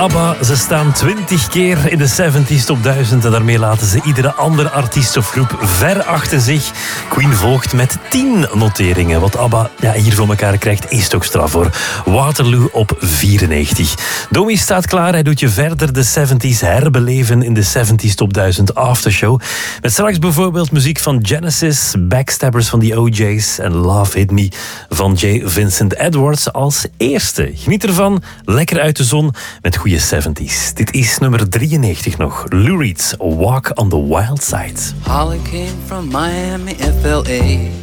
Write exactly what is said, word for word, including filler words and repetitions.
ABBA, ze staan twintig keer in de zeventig top duizend en daarmee laten ze iedere andere artiest of groep ver achter zich. Queen volgt met tien noteringen. Wat ABBA ja, hier voor elkaar krijgt, is toch straf hoor. Waterloo op vierennegentig. Domi staat klaar, hij doet je verder de zeventies herbeleven in de zeventig top duizend aftershow. Met straks bijvoorbeeld muziek van Genesis, Backstabbers van The O J's en Love Hit Me van J. Vincent Edwards als eerste. Geniet ervan, lekker uit de zon met goede zeventies. Dit is nummer drieënnegentig nog. Lou Reed's Walk on the Wild Side. Holly came from Miami, F L A.